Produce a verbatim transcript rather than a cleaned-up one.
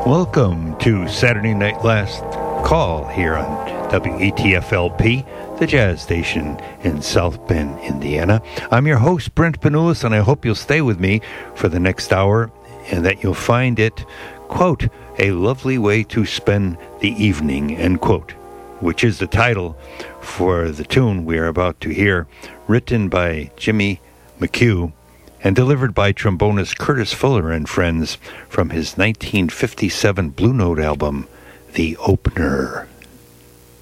Welcome to Saturday Night Last Call here on W A T F L P, the jazz station in South Bend, Indiana. I'm your host, Brent Benulis, and I hope you'll stay with me for the next hour and that you'll find it, quote, a lovely way to spend the evening, end quote, which is the title for the tune we are about to hear, written by Jimmy McHugh and delivered by trombonist Curtis Fuller and friends from his nineteen fifty-seven Blue Note album, The Opener.